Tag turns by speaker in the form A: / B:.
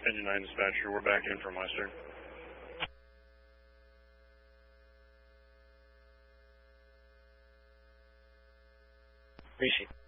A: Engine 9 dispatcher, we're back in from Western.
B: Appreciate it.